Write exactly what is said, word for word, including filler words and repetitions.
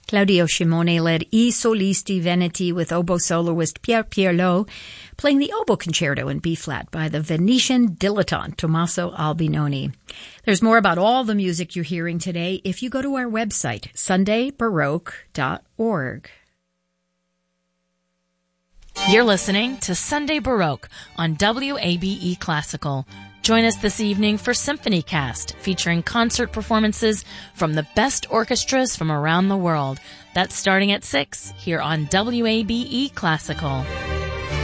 Claudio Scimone led I Solisti Veneti with oboe soloist Pier Pierlot, playing the oboe concerto in B-flat by the Venetian dilettante Tommaso Albinoni. There's more about all the music you're hearing today if you go to our website, sunday baroque dot org. You're listening to Sunday Baroque on W A B E Classical. Join us this evening for Symphony Cast, featuring concert performances from the best orchestras from around the world. That's starting at six here on W A B E Classical.